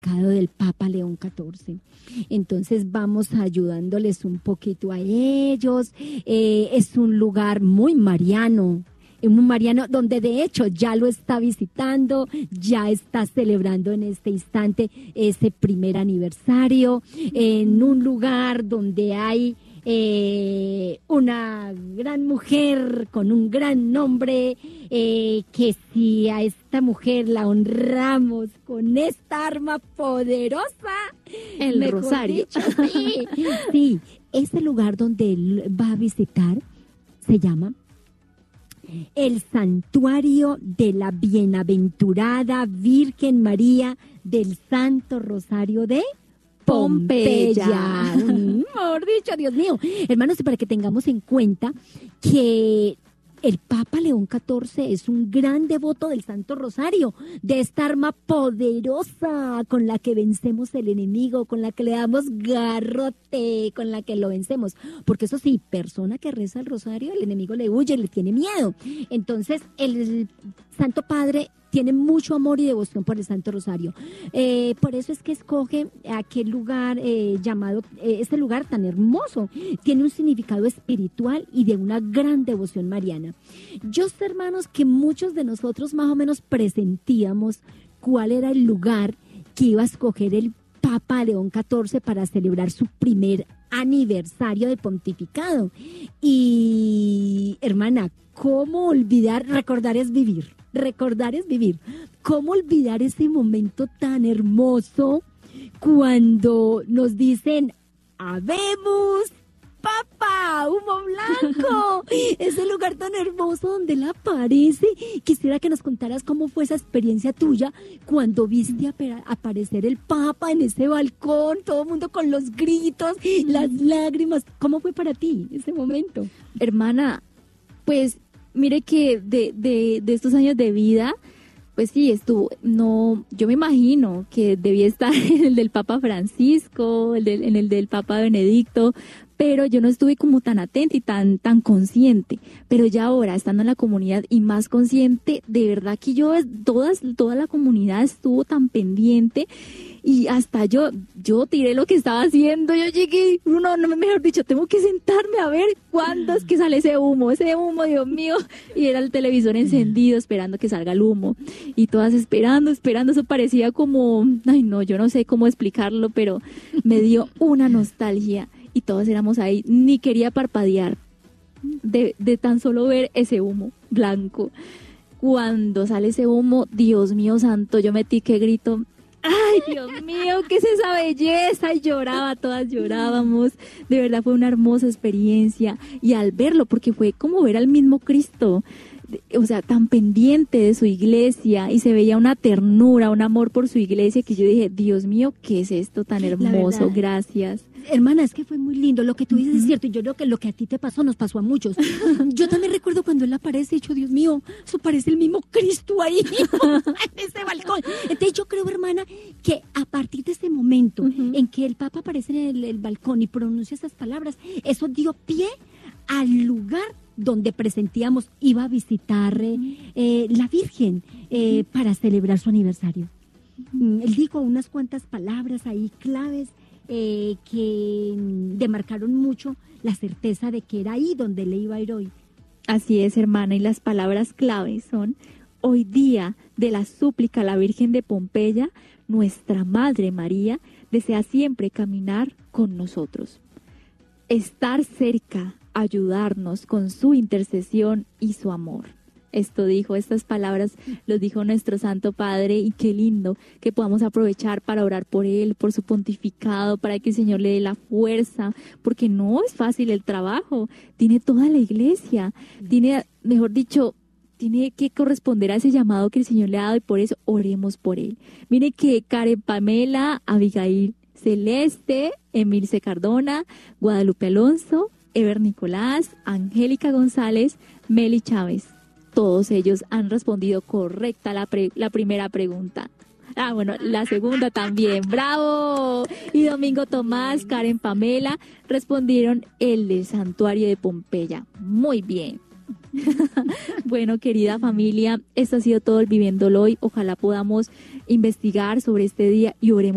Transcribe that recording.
pontificado del Papa León XIV. Entonces vamos ayudándoles un poquito a ellos. Es un lugar muy mariano, donde de hecho ya lo está visitando, ya está celebrando en este instante ese primer aniversario, en un lugar donde hay una gran mujer con un gran nombre, que si a esta mujer la honramos con esta arma poderosa, el rosario. Dicho, sí, ese lugar donde él va a visitar se llama el Santuario de la Bienaventurada Virgen María del Santo Rosario de Pompeya. Mejor dicho, Dios mío. Hermanos, y para que tengamos en cuenta que el Papa León XIV es un gran devoto del Santo Rosario, de esta arma poderosa con la que vencemos el enemigo, con la que le damos garrote, con la que lo vencemos. Porque eso sí, persona que reza el rosario, el enemigo le huye, le tiene miedo. Entonces, el Santo Padre tiene mucho amor y devoción por el Santo Rosario. Por eso es que escoge aquel lugar llamado, este lugar tan hermoso. Tiene un significado espiritual y de una gran devoción mariana. Yo sé, hermanos, que muchos de nosotros más o menos presentíamos cuál era el lugar que iba a escoger el Papa León XIV para celebrar su primer aniversario de pontificado. Y, hermana, ¿cómo olvidar? Recordar es vivir. Recordar es vivir. ¿Cómo olvidar ese momento tan hermoso cuando nos dicen, ¡habemos Papa, humo blanco! Ese lugar tan hermoso donde él aparece. Quisiera que nos contaras cómo fue esa experiencia tuya cuando viste aparecer el Papa en ese balcón, todo el mundo con los gritos, las lágrimas. ¿Cómo fue para ti ese momento? Hermana, pues mire que de estos años de vida, pues sí, yo me imagino que debía estar en el del Papa Francisco, en el del Papa Benedicto, pero yo no estuve como tan atenta y tan consciente. Pero ya ahora, estando en la comunidad y más consciente, de verdad que toda la comunidad estuvo pendiente. Y hasta yo tiré lo que estaba haciendo, yo llegué, mejor dicho, tengo que sentarme a ver cuándo es que sale ese humo, Dios mío, y era el televisor encendido esperando que salga el humo, y todas esperando, eso parecía como, yo no sé cómo explicarlo, pero me dio una nostalgia, y todos éramos ahí, ni quería parpadear, de tan solo ver ese humo blanco. Cuando sale ese humo, Dios mío santo, yo metí que grito, ¡ay, Dios mío! ¿Qué es esa belleza? Y todas llorábamos. De verdad fue una hermosa experiencia. Y al verlo, porque fue como ver al mismo Cristo, o sea, tan pendiente de su iglesia, y se veía una ternura, un amor por su iglesia, que yo dije, Dios mío, ¿qué es esto tan hermoso? Gracias. Hermana, es que fue muy lindo, lo que tú dices es cierto, y yo creo que lo que a ti te pasó nos pasó a muchos. Yo también recuerdo cuando él aparece, y yo, Dios mío, eso parece el mismo Cristo ahí, en ese balcón. Entonces yo creo, hermana, que a partir de ese momento en que el Papa aparece en el balcón y pronuncia esas palabras, eso dio pie al lugar donde presentíamos iba a visitar la Virgen para celebrar su aniversario. Él dijo unas cuantas palabras ahí claves que demarcaron mucho la certeza de que era ahí donde le iba a ir hoy. Así es, hermana, y las palabras claves son: hoy día de la súplica a la Virgen de Pompeya, nuestra Madre María desea siempre caminar con nosotros, estar cerca, ayudarnos con su intercesión y su amor. Estas palabras los dijo nuestro Santo Padre, y qué lindo que podamos aprovechar para orar por él, por su pontificado, para que el Señor le dé la fuerza, porque no es fácil el trabajo, tiene toda la iglesia, tiene que corresponder a ese llamado que el Señor le ha dado, y por eso oremos por él. Mire que Karen Pamela, Abigail Celeste, Emilce Cardona, Guadalupe Alonso, Ever Nicolás, Angélica González, Meli Chávez, todos ellos han respondido correcta la primera pregunta. La segunda también, ¡bravo! Y Domingo Tomás, Karen Pamela respondieron el del Santuario de Pompeya. Muy bien. Bueno, querida familia, esto ha sido todo el Viviéndolo Hoy. Ojalá podamos investigar sobre este día y oremos